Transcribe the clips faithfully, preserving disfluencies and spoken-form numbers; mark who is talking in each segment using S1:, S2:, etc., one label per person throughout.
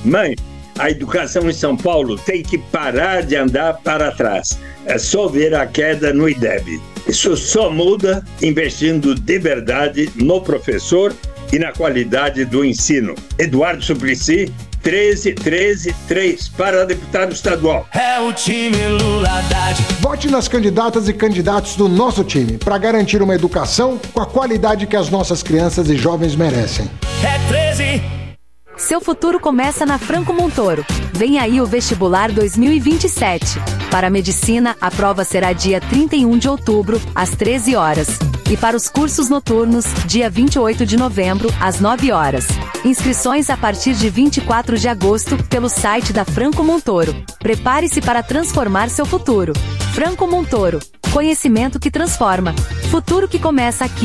S1: Mãe, a educação em São Paulo tem que parar de andar para trás. É só ver a queda no I D E B. Isso só muda investindo de verdade no professor e na qualidade do ensino. Eduardo Suplicy, treze treze três para deputado estadual.
S2: É o time Lula Haddad.
S3: Vote nas candidatas e candidatos do nosso time para garantir uma educação com a qualidade que as nossas crianças e jovens merecem.
S2: É treze.
S4: Seu futuro começa na Franco Montoro. Vem aí o vestibular dois mil e vinte e sete. Para a medicina, a prova será dia trinta e um de outubro, às treze horas. E para os cursos noturnos, dia vinte e oito de novembro, às nove horas. Inscrições a partir de vinte e quatro de agosto, pelo site da Franco Montoro. Prepare-se para transformar seu futuro. Franco Montoro. Conhecimento que transforma. Futuro que começa aqui.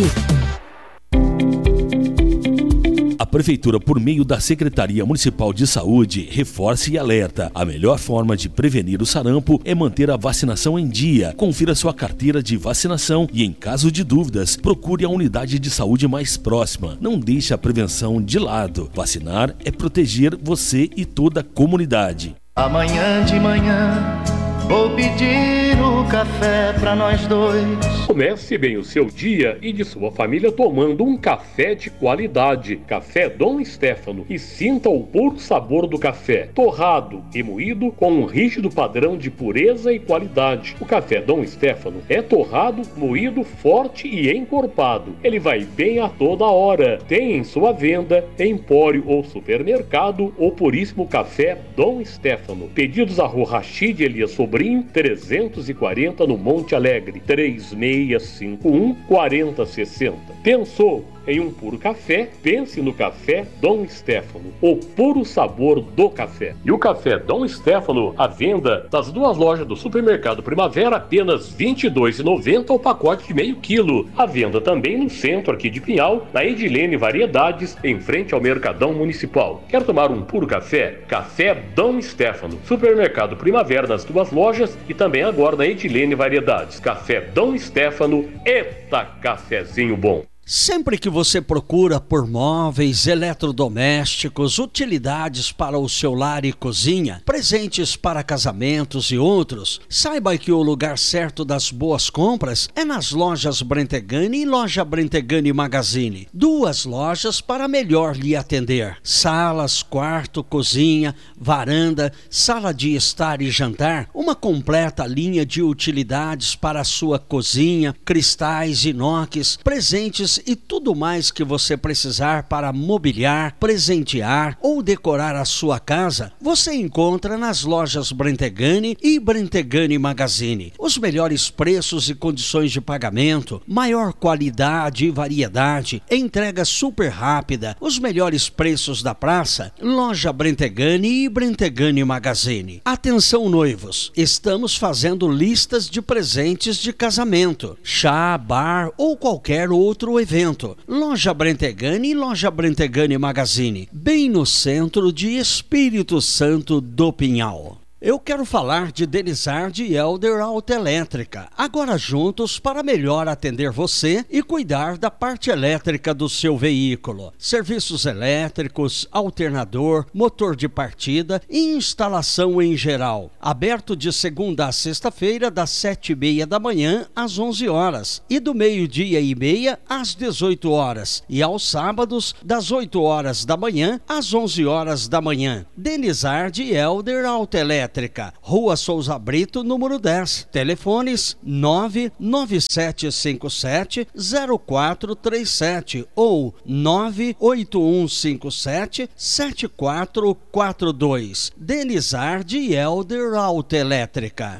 S5: A Prefeitura, por meio da Secretaria Municipal de Saúde, reforça e alerta. A melhor forma de prevenir o sarampo é manter a vacinação em dia. Confira sua carteira de vacinação e, em caso de dúvidas, procure a unidade de saúde mais próxima. Não deixe a prevenção de lado. Vacinar é proteger você e toda a comunidade.
S6: Amanhã de manhã vou pedir o café pra nós dois.
S7: Comece bem o seu dia e de sua família tomando um café de qualidade. Café Dom Stefano. E sinta o puro sabor do café. Torrado e moído com um rígido padrão de pureza e qualidade. O café Dom Stefano é torrado, moído, forte e encorpado. Ele vai bem a toda hora. Tem em sua venda, empório ou supermercado, o puríssimo café Dom Stefano. Pedidos a Rua Rachid Elias Sobrinho, trezentos e quarenta no Monte Alegre, três seis cinco um, quatro zero seis zero. Pensou em um puro café? Pense no café Dom Stefano, o puro sabor do café. E o café Dom Stefano, à venda nas duas lojas do Supermercado Primavera, apenas vinte e dois reais e noventa centavos ao pacote de meio quilo. À venda também no centro aqui de Pinhal, na Edilene Variedades, em frente ao Mercadão Municipal. Quer tomar um puro café? Café Dom Stefano, Supermercado Primavera nas duas lojas e também agora na Edilene Variedades. Café Dom Stefano, eita cafezinho bom!
S8: Sempre que você procura por móveis, eletrodomésticos, utilidades para o seu lar e cozinha, presentes para casamentos e outros, saiba que o lugar certo das boas compras é nas lojas Brentegani e loja Brentegani Magazine. Duas lojas para melhor lhe atender. Salas, quarto, cozinha, varanda, sala de estar e jantar, uma completa linha de utilidades para a sua cozinha, cristais, inox, presentes e tudo mais que você precisar para mobiliar, presentear ou decorar a sua casa, você encontra nas lojas Brentegani e Brentegani Magazine. Os melhores preços e condições de pagamento, maior qualidade e variedade, entrega super rápida, os melhores preços da praça, loja Brentegani e Brentegani Magazine. Atenção noivos, estamos fazendo listas de presentes de casamento, chá, bar ou qualquer outro evento. Evento. Loja Brentegani e Loja Brentegani Magazine, bem no centro de Espírito Santo do Pinhal. Eu quero falar de Denizard e Elder Autoelétrica, agora juntos para melhor atender você e cuidar da parte elétrica do seu veículo. Serviços elétricos, alternador, motor de partida e instalação em geral. Aberto de segunda a sexta-feira, das sete e meia da manhã às onze horas e do meio-dia e meia às dezoito horas e aos sábados das oito horas da manhã às onze horas da manhã. Denizard e Elder Autoelétrica. Rua Souza Brito, número dez. Telefones nove nove sete cinco sete zero quatro três sete ou nove oito um cinco sete sete quatro quatro dois. Denizard e Elder Autoelétrica.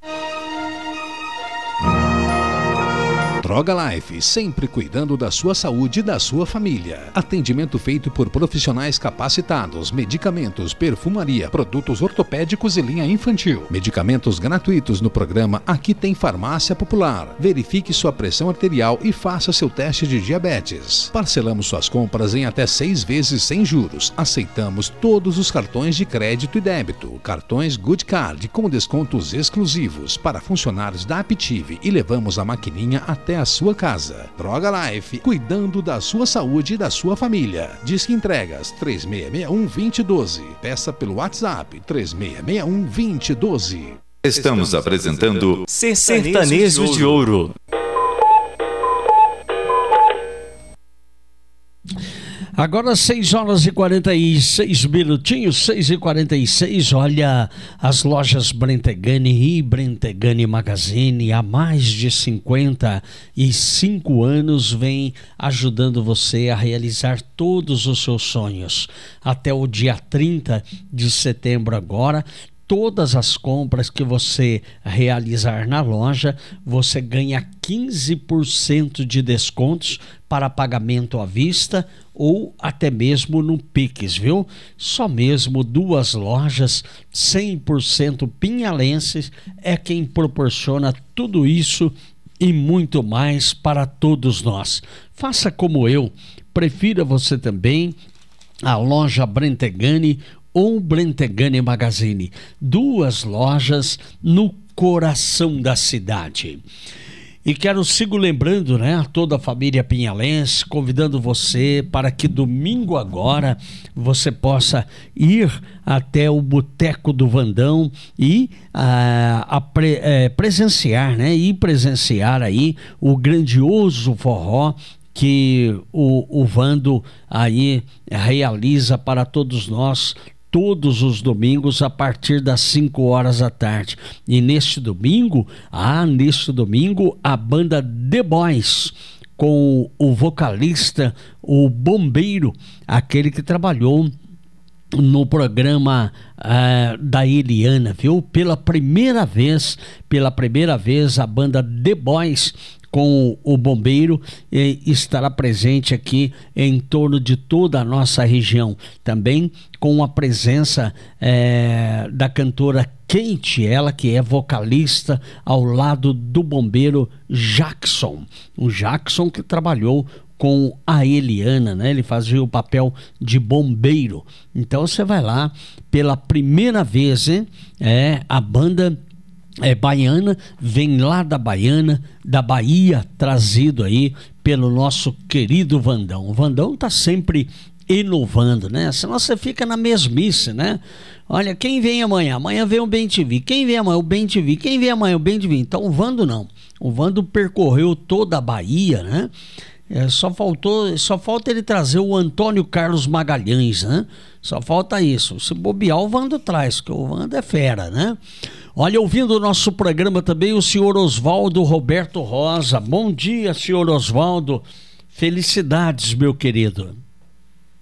S9: Droga Life, sempre cuidando da sua saúde e da sua família. Atendimento feito por profissionais capacitados, medicamentos, perfumaria, produtos ortopédicos e linha infantil. Medicamentos gratuitos no programa Aqui Tem Farmácia Popular. Verifique sua pressão arterial e faça seu teste de diabetes. Parcelamos suas compras em até seis vezes sem juros. Aceitamos todos os cartões de crédito e débito. Cartões Good Card com descontos exclusivos para funcionários da Aptive e levamos a maquininha até a sua casa. Droga Life, cuidando da sua saúde e da sua família. Disque entregas três seis seis um, dois zero um dois. Peça pelo WhatsApp três seis seis um, dois zero um dois.
S10: Estamos apresentando
S2: Sertanejo de Ouro.
S8: Agora seis horas e quarenta e seis minutinhos, seis e quarenta e seis. Olha, as lojas Brentegani e Brentegani Magazine há mais de cinquenta e cinco anos vem ajudando você a realizar todos os seus sonhos. Até o dia trinta de setembro agora, todas as compras que você realizar na loja, você ganha quinze por cento de descontos para pagamento à vista ou até mesmo no Pix, viu? Só mesmo duas lojas cem por cento pinhalenses é quem proporciona tudo isso e muito mais para todos nós. Faça como eu, prefira você também a loja Brentegani ou Brentegani Magazine, duas lojas no coração da cidade. E quero sigo lembrando, né, a toda a família pinhalense, convidando você para que domingo agora você possa ir até o Boteco do Vandão e ah, a pre, é, presenciar, né, e presenciar aí o grandioso forró que o, o Vando aí realiza para todos nós todos os domingos a partir das cinco horas da tarde. E neste domingo, ah, neste domingo, a banda The Boys, com o vocalista, o Bombeiro, aquele que trabalhou no programa uh, da Eliana, viu? Pela primeira vez, pela primeira vez, a banda The Boys com o Bombeiro eh, estará presente aqui em torno de toda a nossa região. Também com a presença eh, da cantora Kate, ela que é vocalista ao lado do Bombeiro Jackson. O Jackson que trabalhou com a Eliana, né? Ele fazia o papel de bombeiro. Então você vai lá pela primeira vez, hein? É, a banda é baiana, vem lá da Baiana, da Bahia, trazido aí pelo nosso querido Vandão. O Vandão tá sempre inovando, né? Senão você fica na mesmice, né? Olha, quem vem amanhã? Amanhã vem o Bem T V. Quem vem amanhã? O Bem T V. Quem vem amanhã? O Bem T V. Então o Vando não. O Vando percorreu toda a Bahia, né? É, só faltou, só falta ele trazer o Antônio Carlos Magalhães, né? Só falta isso. Se bobear, o Vando traz, porque o Vando é fera, né? Olha, ouvindo o nosso programa também o senhor Oswaldo Roberto Rosa. Bom dia, senhor Oswaldo. Felicidades, meu querido.